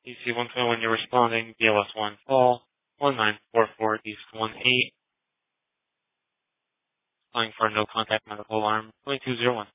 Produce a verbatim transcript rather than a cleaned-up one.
D C one twenty-one, you're responding. B L S one fall. one nine four four East one eight. Calling for a no contact medical alarm. twenty-two oh one.